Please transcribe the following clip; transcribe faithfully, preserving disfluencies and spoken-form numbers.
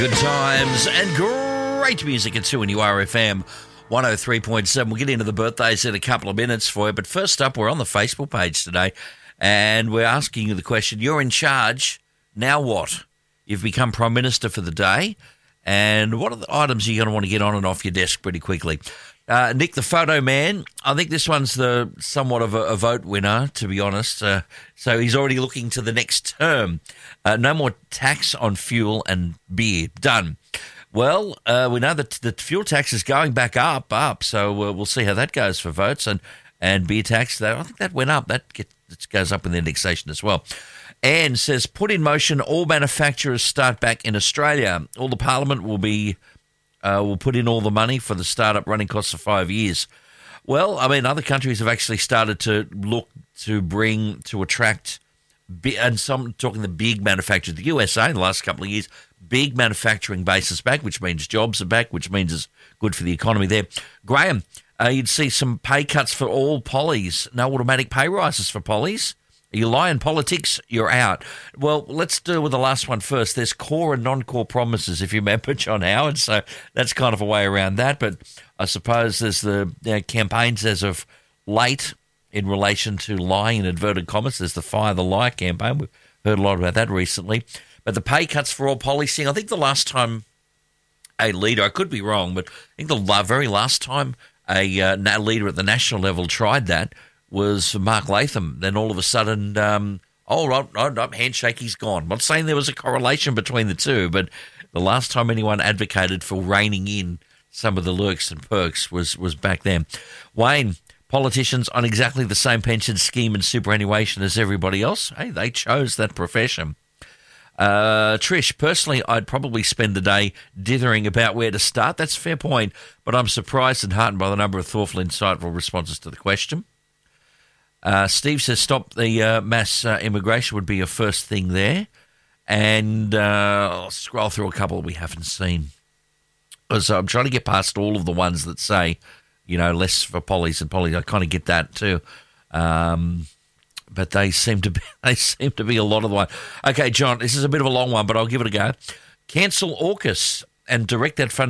Good times and great music at two N U R F M one oh three point seven. We'll get into the birthdays in a couple of minutes for you. But first up, we're on the Facebook page today and we're asking you the question, you're in charge, now what? You've become Prime Minister for the day. And what are the items you're going to want to get on and off your desk pretty quickly? Uh, Nick, the photo man, I think this one's the somewhat of a, a vote winner, to be honest. Uh, so he's already looking to the next term. Uh, no more tax on fuel and beer. Done. Well, uh, we know that the fuel tax is going back up, up. So uh, we'll see how that goes for votes. And, and beer tax, that, I think that went up. That gets, it goes up with the indexation as well. Anne says, put in motion all manufacturers start back in Australia. All the parliament will be... Uh, will put in all the money for the startup running costs for five years. Well, I mean, other countries have actually started to look to bring, to attract, and some talking the big manufacturers, the U S A in the last couple of years, big manufacturing bases back, which means jobs are back, which means it's good for the economy there. Graham, uh, you'd see some pay cuts for all pollies, no automatic pay rises for pollies. You lie in politics, you're out. Well, let's deal with the last one first. There's core and non-core promises, if you remember John Howard, so that's kind of a way around that. But I suppose there's the you know, campaigns as of late in relation to lying in inverted commas. There's the Fire the Lie campaign. We've heard a lot about that recently. But the pay cuts for all policing, I think the last time a leader, I could be wrong, but I think the very last time a uh, leader at the national level tried that was Mark Latham. Then all of a sudden, um, oh, no, no, no, handshake, he's gone. I'm not saying there was a correlation between the two, but the last time anyone advocated for reining in some of the lurks and perks was, was back then. Wayne, politicians on exactly the same pension scheme and superannuation as everybody else. Hey, they chose that profession. Uh, Trish, personally, I'd probably spend the day dithering about where to start. That's a fair point, but I'm surprised and heartened by the number of thoughtful, insightful responses to the question. Uh, Steve says stop the uh, mass uh, immigration would be a first thing there. And uh, I'll scroll through a couple that we haven't seen. So I'm trying to get past all of the ones that say, you know, less for pollies and pollies. I kind of get that too. Um, but they seem to be, they seem to be a lot of the one. Okay, John, this is a bit of a long one, but I'll give it a go. Cancel AUKUS and direct that funding